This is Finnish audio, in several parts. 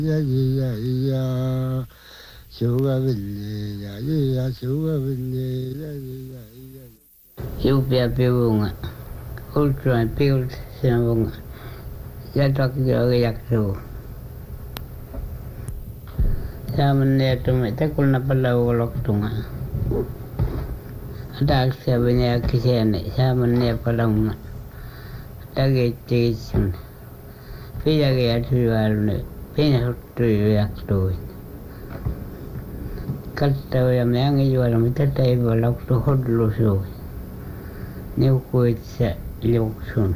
ya ya ya suga bille ya ya suga bille ya ya ya Jupia piunga, ultra piul senunga, jatak jogi yaksu. Saman ne tume takul na palau golok tunga. Adak sabanya kisene saman ne palunga. Dagi tisun. Pija ge atualne, pina hutu yaksu. Katta ya meangi jual mitata ibu laksu hodlu su. Niukuitsa liuksun.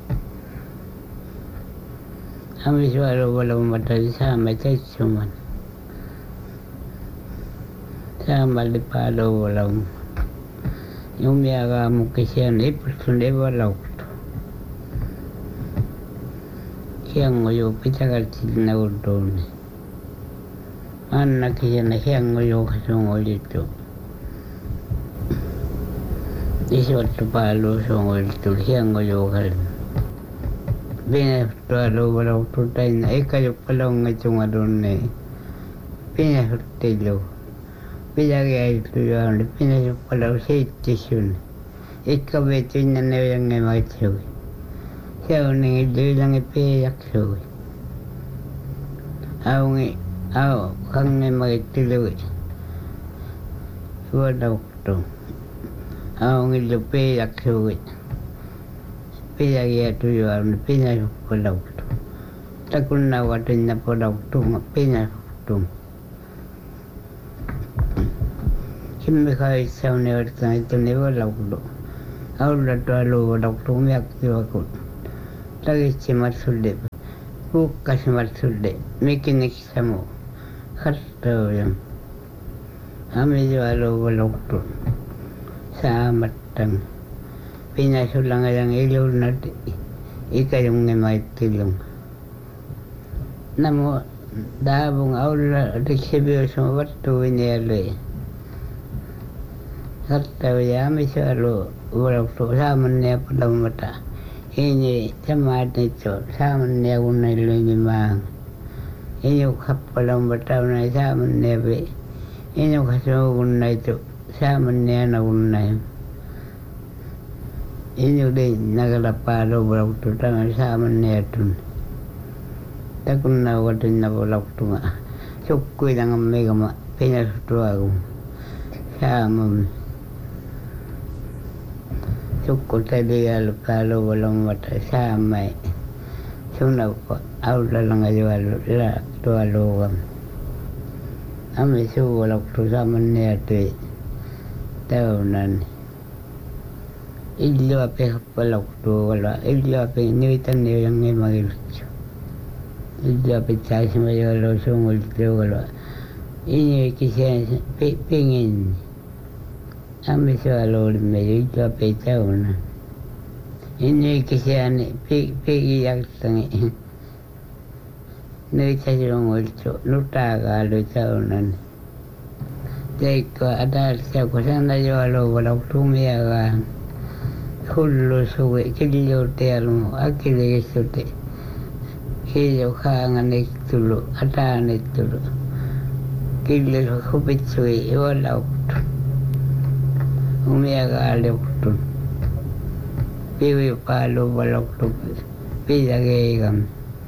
Kami suara walau mata sama cuman. Sama di palo walau. Yumi aga mukisian ipursun dewa lauk. Kiang ngoyo pitakal sidna udone. Anna kisian kiang ngoyo kasong olitu. Isuatu palu songol tu hiang ngoyo kal. Bina palu walau tu tain eka yo palong ngacung adone. Bina hutelo. Bina gay tu yon bina yo palau seitisun. Eka betu nane yang ngemacu. Siapa nengi tu yang epe yaksu. Au kang ngemacu lu. Suara waktu. Ang ilupi yaksuit. Pia ya tu yuan pina pulau tu. Takun na watin na pulau tu pina tu. Kimi kai sau ne watin itu ne pulau tu. Aula tu alu pulau tu miak tu aku. Lagi cimat sulit. Buka cimat sulit. Mikin iksamu. Khatta yang. Ami tu alu pulau tu. Samatang pinasulang ang ilaw na ikayong ngaitilong namo dabong aula diksibyo sumawatu inyaloy hatta yami salo walau tu saman niya pulang mata ini samat nito saman niya unay lumimang inyo kapalang mata unay saman niya be inyo kasugun na ito saman niya na unay. Inyo din nagalapalo bulak tu tangan saman niya tun. Takun na watin na bulak tu nga. Sukui lang ang mega ma pinasutu ako. Saman. Sukul tadi alapalo walang mata samay. Sunaw ko aula lang ayualo la tu alugam. Ami su bulak tu saman niya tu. Tahunan illo ape palak tu wala illo ape niwitan niya yang magilcho illo ape chasi mayalo sungul tu wala ini kisah pingin ame soalo medio illo ape tahunan ini kisah ni pigi yak tangi niwitan sungul tu nutaga lu tahunan Jika ada siapa sana jualan walau tumia kan, hulus suwe kilo termo, akhirnya sude, kilo kangen itu lo, ada itu lo, kilo kubik suwe walau tumia kan itu, piwi palu walau tu, pijak egam,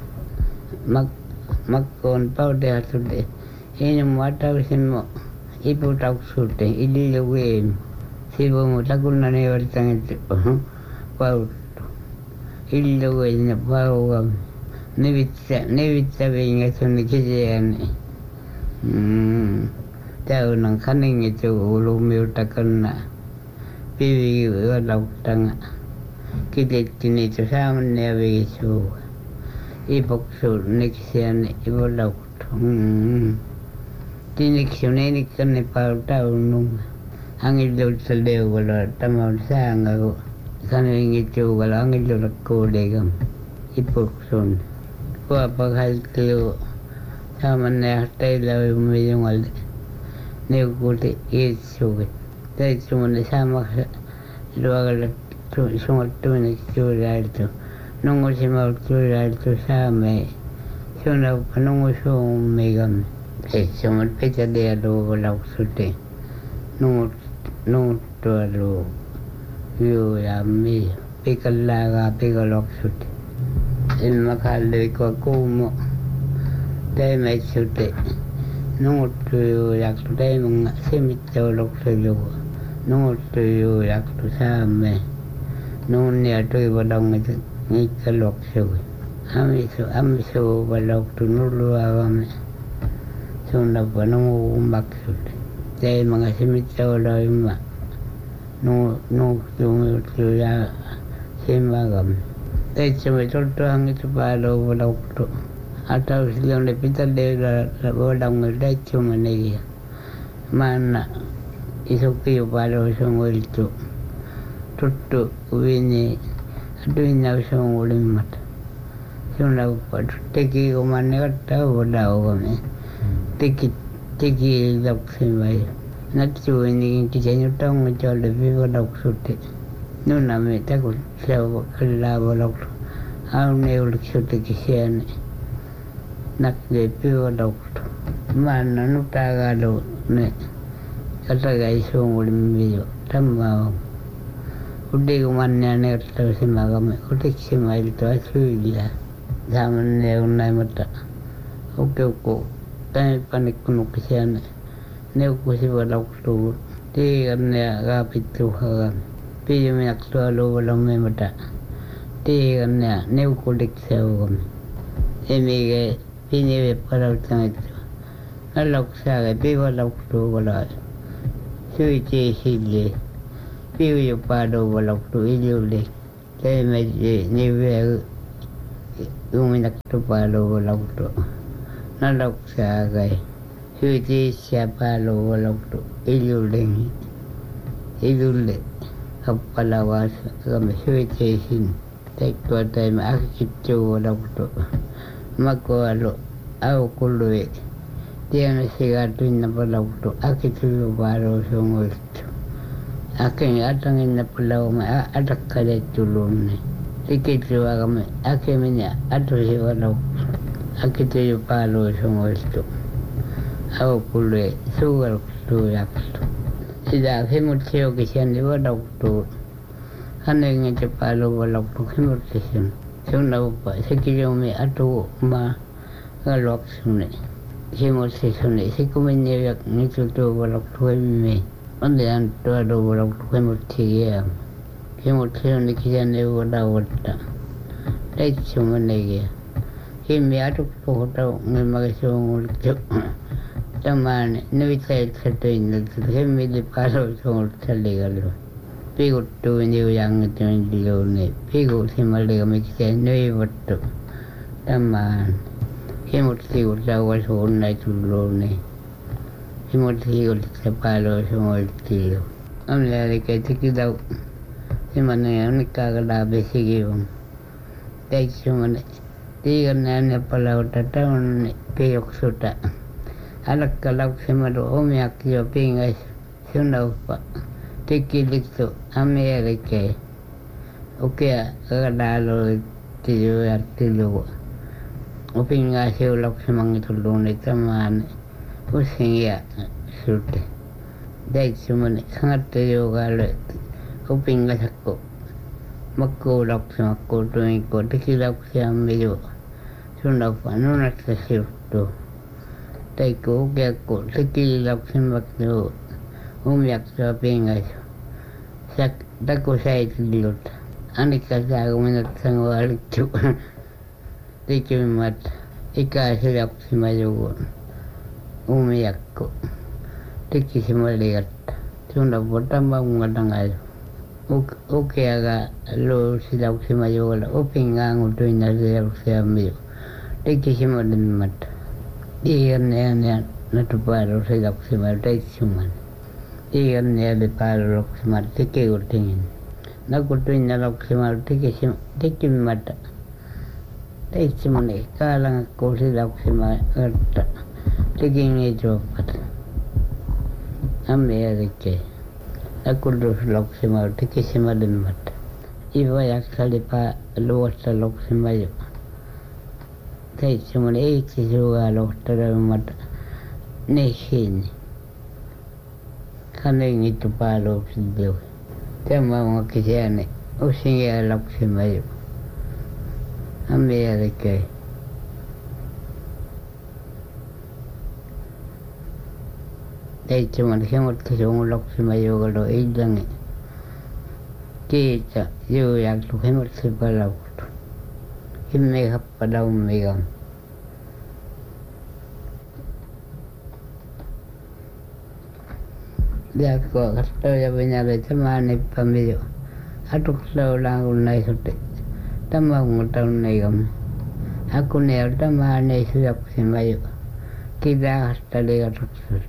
makon powder sude, ini mata semua. Ibu tak sudah, ini juga siapa mau takut nane orang itu, bau, ini juga ini bau kam, nevita benga suni kejadian, tahu nang kaning itu ulu miutakan na, piwi walau tanga, kita ini itu sama ni begitu, ibu sur neksian ibu lau Tinik suneni kan nepal tahu nung angin dulu sedih kalau tamu sang aku kan ingin cuci kalau angin dulu kodegam ipuk sun ko apa hal tu sama nih tahu meyung al nih kute isu tapi cuma sama dua kali cuma tu nih cuci itu nunggu si mau cuci itu sama Suna panungo so megam. Sumat peta dia do balak sute. Nungut alo yo ya mi pikalaga pikalok sute. Ilma kalle ko kumo. Dai mai sute. Nungut yo yak dai mga semit jolok selo. Nungut yo yak tu same. Nungut ni atoy badang ngi kalok selo. Amiso balok tu nulu agame. Sunda panungo maksud. Dai mga semit jolok ima. No tu ya semagam. Dai cuma tu hangi tu palo balok tu. Atau silang le pita le la bodang dai cuma lagi. Mana isoki palo songol tu. Tuttu wini adu ina songol mat. Sunda pat teki ko manne katta boda ogame. Teki lok semai. Natu ini kijanyu tong ngejol lebih balok sute. Nuna me takut sewa kala balok. Au ne ulik sute kisian. Nak lebih balok. Mana nutaga do ne. Kata guys songol mbiyo tamau. Udah kumannya ne kata semagame. Udah semai itu asuila. Zaman ne unai mata. Oke. Tapi panik kuno kisian. Neu kusi balok tu. Ti karena kapitu hagan. Pi minyak tu alu balong me mata. Ti karena neu kulik sewam. Emi ke pini be palau tang itu. Alok saga pi balok tu balai. Sui ci sile. Pi yo pado balok tu ilule. Tapi meje ni be minyak tu pado balok tu. Nalok saga. Suci siapa lo balok tu ilule kepala was kami suci sin tek tua time aku cicu balok tu mako alo au kulue dia nasi gatuin na balok tu aku cicu baru sungguh tu aku ngatangin na pulau ma ada kaya culun ni sikit juga kami aku minya atu si balok aku cicu baru sungguh tu au kule sugar tu yak tu sida hemut seo kisian di balok tu ane ngece palo balok tu hemut kisian suna upa sekilo me atu ma galok sune hemut sune sikumenye yak nitu tu balok tu me ande antu ado balok tu hemut tiya hemut sune kisian di balok ta dai cuma lagi hemi atu tu hotel ngemagasong ngulcuk Taman ni saya certain hemi di palo songol saligalu. Pigut tu ni yang itu dilu ni. Pigut simaliga mikse ni waktu. Taman hemut sigut jawa sona itu lu ni. Hemut sigut sepalo songol dilu. Amla lagi kita simana yang kagak besi giung. Tapi cuma tiga nane palau tatau ni piyok suta. Alak kalak semadu omiak yo pingas suna upa tikilik tu Amerika oke kadalo tiyo artilo opingas yo lak semang itu lune taman using ya sute dai suman sangat tiyo galet opingas aku makko lak semakko tu iko tikilak siamyo suna upa nunat sesiutu Taiko kiako sekilap simak tu umiak sa pingas sak dako say tilot anik kasa kuminat sang walik tu tikimat ika silap simayugon umiak ko tiki simaligat sunda potambang matangal oke aga lo silap simayugon upingang utuin na silap siyamiyo tiki simadin mata Ikan ni natu paro sedap semadai cuma. Ikan ni ada paro semad tiki utingin. Nak utuin nalok semad tiki mata. Tiki cuma ni kalang aku sedap semad kerta. Tiki ni jopat. Ambil rike. Aku terus lok semad tiki semadin mata. Ibu yang kali pa luas lok semad. semmoinen itse suojalohtareumata nehin. Kanengin tupaluksen tiuhi. Tämä on kisääni usin jäälloksen jo. Amerikkai. Teitsemän semmoista suunloksen jo illangi. Kiitä juujaklu semmoista palautu. Himmei happa laummikaan. Jatkoa kattoo ja Venäjä tämä nippamme jo. Atukseulaan kun näisotti. Tämä on taunneikamme. Hakune on tämä neisujoksen jo. Kitahasta liiatukset.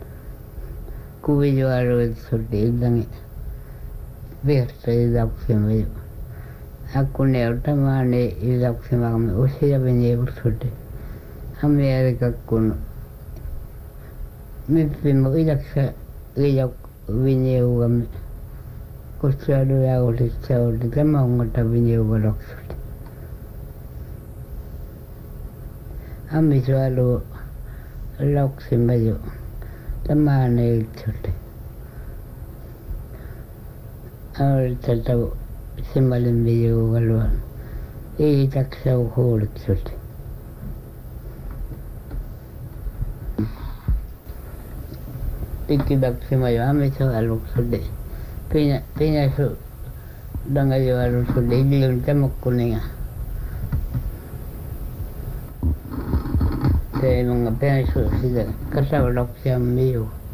Kuvijuaruitsut illangi. Vihasta ilaksen jo. Hakune on tämä neisujoksen maamme useja Venäjävutsut. Amerikka kun myppimu ilaksa liiak Venäjävuamme. Kutsualuja oli se oli tämä ongota Venäjävuoksut. Ammisualu lauksimme jo. Tämä on iltsut. Oli tätä semmoinen Venäjävuoluan. Ei taksa huoliksut. Tikkidaksima jo ammisualuksut. Pinä su dangajualuksut hiljuun tämokkuninga. Tein onga pääsy sitä kasauloksia miu.